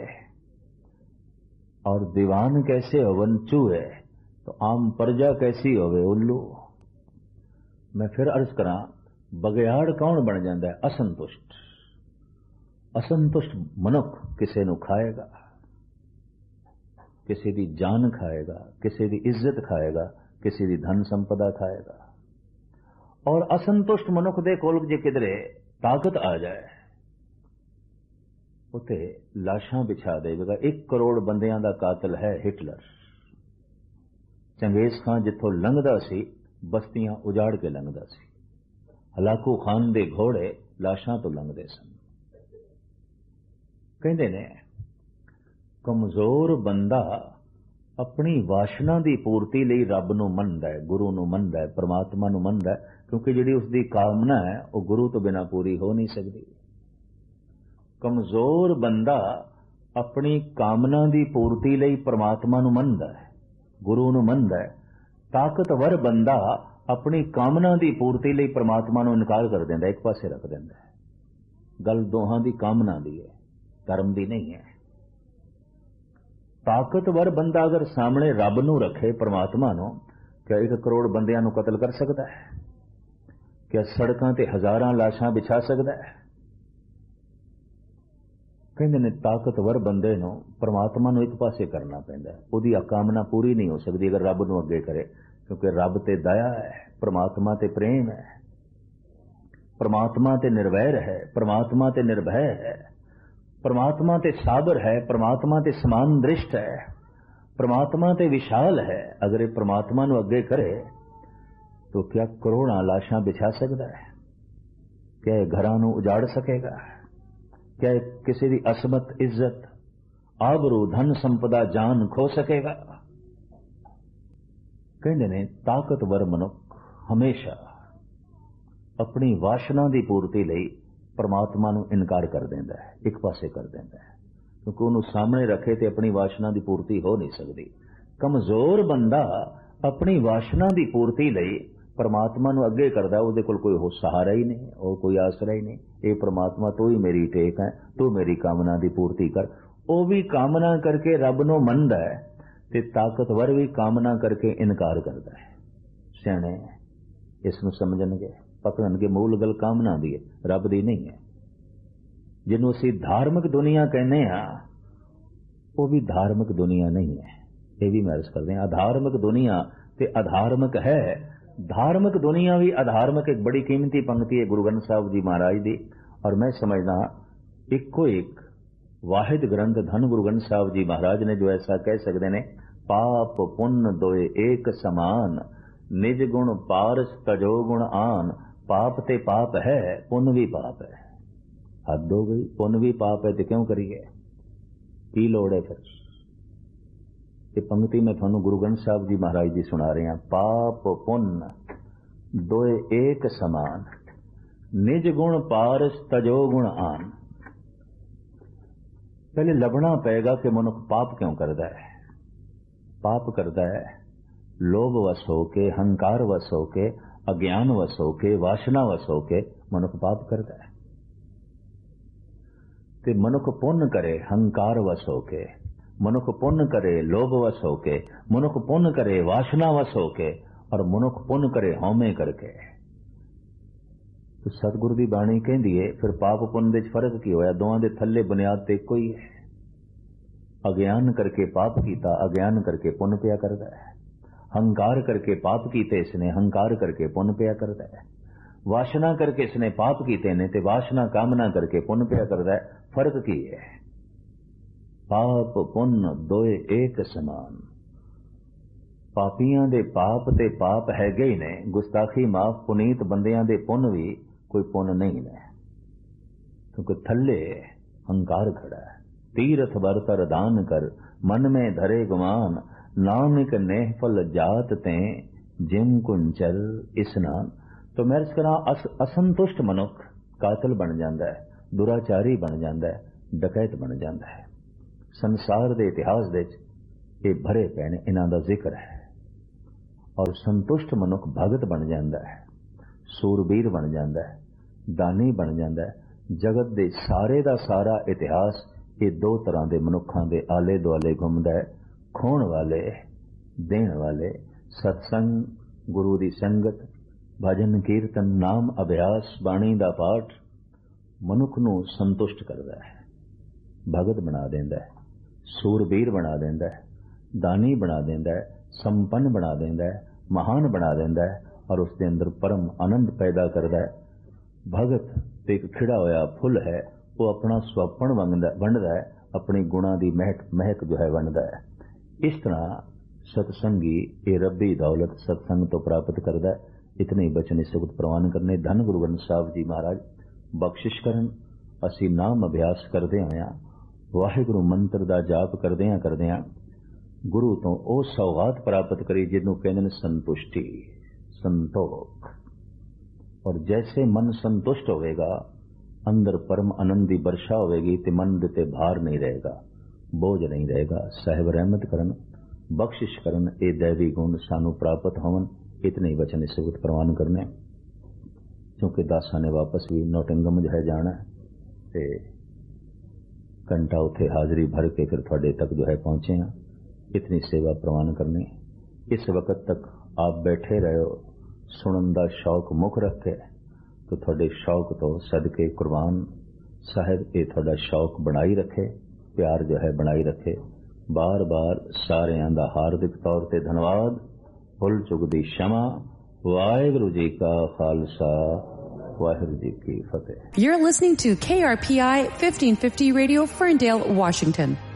और दीवान कैसे होवन? चूहे। तो आम प्रजा कैसी होवे? उल्लू। मैं फिर अर्ज करा, बगयाड़ कौन बन जाता है? असंतुष्ट। असंतुष्ट मनुख किसी नू खाएगा, किसी की जान खाएगा, किसी की इज्जत खाएगा, किसी की धन संपदा खाएगा। और असंतुष्ट मनुख दे कोल जे किधरे ताकत आ जाए, उते लाशां बिछा देगा। 1 करोड़ बंदियां दा कातिल है हिटलर। चंगेज खान जिथों लंघदा सी, बस्तियां उजाड़ के लंघदा सी। हलाकू खान दे घोड़े लाशां तो लंघदे सन। कहंदे ने कमजोर बंदा अपनी वासना की पूर्ति लई रब नूं मनदा है, गुरु नूं मनदा है, परमात्मा नूं मनदा है, क्योंकि जिहड़ी उसकी कामना है वह गुरु तो बिना पूरी हो नहीं सकती। कमजोर बंदा अपनी कामना की पूर्ति लई परमात्मा नूं मनदा है, गुरु नूं मनदा है। ताकतवर बंदा अपनी कामना की पूर्ति लई परमात्मा नूं इनकार कर दिंदा, एक पासे रख दिंदा है। गल दोहां दी कामना दी है, धर्म दी नहीं है। ताकतवर बंदा अगर सामने रब नूं रखे, परमात्मा नूं, क्या 1 करोड़ बंदियां नूं कतल कर सकता है? क्या सड़कां ते हजारां लाशां बिछा सकता है? कहंदे ने ताकतवर बंदे नूं परमात्मा नूं एक पासे करना पैंदा है। उहदी कामना पूरी नहीं हो सकती अगर रब नूं अगे करे, क्योंकि रब ते दया है, परमात्मा ते प्रेम है, परमात्मा ते निर्वैर है, परमात्मा ते निर्भय है, परमात्मा ते साबर है, परमात्मा ते समान दृष्ट है, परमात्मा ते विशाल है। अगर ये परमात्मा नूं अगे करे तो क्या करोड़ां लाशां बिछा सकता है? क्या ये घरां नूं उजाड़ सकेगा? क्या ये किसी की असमत, इज्जत, आबरू, धन संपदा, जान खो सकेगा? कहंदे ने ताकतवर मनुख हमेशा अपनी वासना की पूर्ति लई परमात्मा नूं इनकार कर देंदा है, एक पासे कर देंदा है, क्योंकि उन्होंने सामने रखे तो अपनी वासना की पूर्ति हो नहीं सकती। कमजोर बंदा अपनी वासना की पूर्ति लई परमात्मा नूं अगे करदा, उहदे कोल कोई हो सहारा ही नहीं और कोई आसरा ही नहीं। ये परमात्मा तू ही मेरी टेक है, तू मेरी कामना की पूर्ति कर। वो भी कामना करके रब नूं मनदा है ते ताकतवर भी कामना करके इनकार करता है। सियाणे इस नूं समझणगे, पकड़नगे मूल गल कामना दी है, रब दी नहीं है। जिन्हों असीं धार्मिक दुनिया कहने वो भी धार्मिक दुनिया नहीं है, ये भी मैं अर्ज करते हैं। अधार्मिक दुनिया ते अधार्मिक है। धार्मिक दुनिया भी अधार्मिक एक बड़ी कीमती पंक्ति है गुरु ग्रंथ साहब जी महाराज दी, और मैं समझदा इको एक वाहिद ग्रंथ धन गुरु ग्रंथ साहब जी महाराज ने जो ऐसा कह सकते ने, पाप पुण्य दोए एक समान, निज गुण पारस तजो गुण आन। पाप ते पाप है, पुण्य भी पाप है। हद हो गई, पुण्य भी पाप है तो क्यों करिए, की लोड़ है फिर? ये पंक्ति में थानू गुरु ग्रंथ साहब जी महाराज जी सुना रहे हैं। पाप पुण्य दोए एक समान, निज गुण पारस तजो गुण आन। पहले लभना पड़ेगा कि मनुष्य पाप क्यों करता है। पाप करता है लोभ वश होके, हंकार वश होके, अज्ञान वश होके, वासना वश होके मनुष्य पाप करता है। ते मनुष्य पुण्य करे हंकार वश होके, मनुष्य पुण्य करे लोभ वश होके, मनुष्य पुण्य करे वासना वश होके, और मनुष्य पुण्य करे हौमे करके। तो सतगुरु की बाणी कहती है फिर पाप पुण्य दे फर्क की होया? दोवां दे थल्ले बुनियाद ते कोई है। अज्ञान करके पाप कीता, अज्ञान करके पुण्य पिया करता है। हंकार करके पाप कीते इसने, हंकार करके पुण्य पिया करता है। वासना करके इसने पाप कीते ने ते वासना कामना करके पुण्य पिया करता है। फर्क की है? पाप पुण्य दोए एक समान। पापियां दे पाप ते पाप हैगे ही ने, गुस्ताखी माफ, पुनीत बंदियां दे पुण्य भी कोई पुण्य नहीं ने, क्योंकि थल्ले हंकार खड़ा है। तीरथ बरतर दान कर, मन में धरे गुमान, नानक नेह फल जात ते, जिम कुंचल स्नान। तो मैं इस तरह असंतुष्ट मनुख कातिल बन जाता है, दुराचारी बन जाता है, डकैत बन जाता है। संसार के इतिहास दे ये भरे पे ने, इन्हां दा जिक्र है। और संतुष्ट मनुख भगत बन जाता है, सूरबीर बन जाता है, दानी बन जाता है। जगत दे सारे दा सारा इतिहास ये दो तरह के मनुखों के आले दुआले घूमता है, खोण वाले, देण वाले। सत्संग, गुरु की संगत, भजन कीर्तन, नाम अभ्यास, बाणी का पाठ मनुख नूं संतुष्ट करता है, भगत बना देंदा है, सूरबीर बना देंदा है, दानी बना देंदा है, संपन्न बना देंदा है, महान बना देंदा है और उसके अंदर परम आनंद पैदा करता है। भगत एक खिड़ा होया फुल है, वो अपना स्वपन वंडदा है, अपनी गुणा की महक जो है वंडदा है। इस तरह सत्संगी ये रब्बी दौलत सत्संग तो प्राप्त करता है। इतने ही बचन सुगत प्रवान करने। धन गुरु ग्रंथ साहब जी महाराज बख्शिश करन। असी नाम अभ्यास करदे आया, वाहिगुरु मंत्र का जाप करदे गुरु तो वो सौगात प्राप्त करी जिन्हों कहते हैं संतुष्टि, संतोख। और जैसे मन संतुष्ट होगा, अंदर परम आनंद की वर्षा होगी, तो मन दे भार नहीं रहेगा, बोझ नहीं रहेगा। साहिब रहमत करन, बख्शिश करन, ये दैवी गुण सानू प्राप्त होवन। इतने ही वचन सुगत प्रवान करने, क्योंकि दासा ने वापस भी नोटिंगम जो है जाना है, घंटा उत्थे हाजरी भर के फिर थोड़े तक जो है पहुंचे हैं। इतनी सेवा प्रवान करनी। इस वक्त तक आप बैठे रहो, सुनन दा शौक मुख रखे, तो थोड़े शौक तो सदके कुर्बान साहिब ये थोड़ा शौक बनाई रखे, प्यार जो है बनाई रखे। बार बार सारियां दा हार्दिक तौर ते धन्यवाद। भुल चुक दी क्षमा। वाहिगुरु जी का खालसा, वाहिगुरु जी की फतेह। You're listening to KRPI 1550 Radio, Ferndale, Washington.